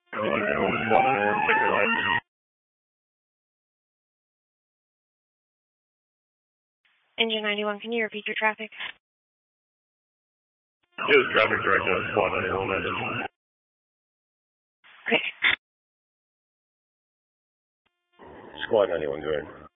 Engine 91, can you repeat your traffic? It was traffic direction on Squad 91. Okay. Squad 91, go ahead.